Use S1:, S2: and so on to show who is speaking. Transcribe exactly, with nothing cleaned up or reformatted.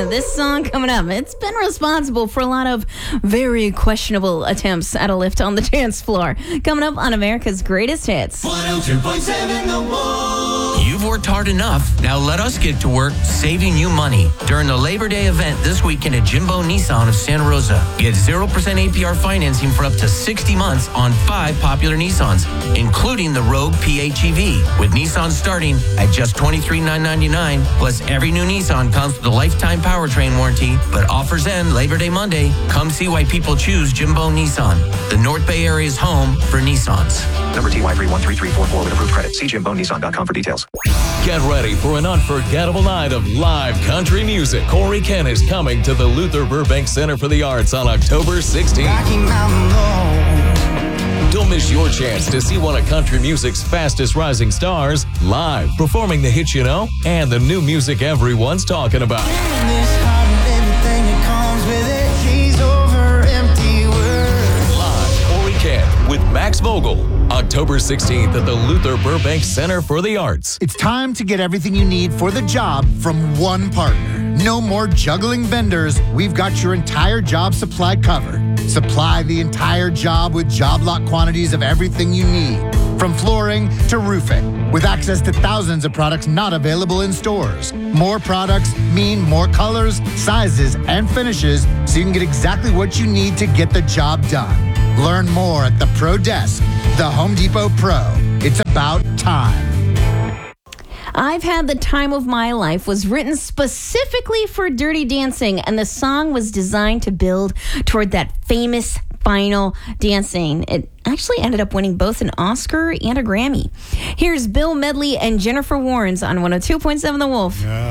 S1: This song coming up, it's been responsible for a lot of very questionable attempts at a lift on the dance floor. Coming up on America's Greatest Hits.
S2: one oh two point seven The Wolf.
S3: You've worked hard enough. Now let us get to work saving you money. During the Labor Day event this weekend at Jimbo Nissan of Santa Rosa, get zero percent A P R financing for up to sixty months on five popular Nissans, including the Rogue P H E V, with Nissan starting at just twenty-three thousand nine hundred ninety-nine dollars. Plus, every new Nissan comes with a lifetime powertrain warranty, but offers end Labor Day Monday. Come see why people choose Jimbo Nissan, the North Bay area's home for Nissans.
S4: Number T Y three one three three four four with approved credit. See jimbo nissan dot com for details.
S5: Get ready for an unforgettable night of live country music. Corey Ken is coming to the Luther Burbank Center for the Arts on October sixteenth. Don't miss your chance to see one of country music's fastest rising stars live, performing the hits you know and the new music everyone's talking about. Live, Corey Ken with Max Vogel, October sixteenth at the Luther Burbank Center for the Arts.
S6: It's time to get everything you need for the job from one partner. No more juggling vendors. We've got your entire job supply covered. Supply the entire job with job lot quantities of everything you need, from flooring to roofing, with access to thousands of products not available in stores. More products mean more colors, sizes, and finishes, so you can get exactly what you need to get the job done. Learn more at the Pro Desk, the Home Depot Pro. It's about time.
S1: I've Had the Time of My Life was written specifically for Dirty Dancing, and the song was designed to build toward that famous final dancing. It actually ended up winning both an Oscar and a Grammy. Here's Bill Medley and Jennifer Warnes on one oh two point seven The Wolf.
S7: Yeah.